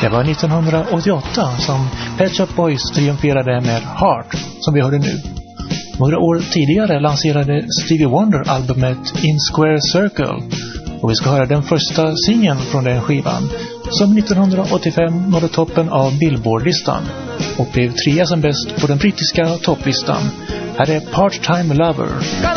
Det var 1988 som Pet Shop Boys triumferade med Heart, som vi hörde nu. Några år tidigare lanserade Stevie Wonder albumet In Square Circle, och vi ska höra den första singeln från den skivan, som 1985 nådde toppen av Billboard-listan och blev 3 som bäst på den brittiska topplistan. Här är Part-Time Lover.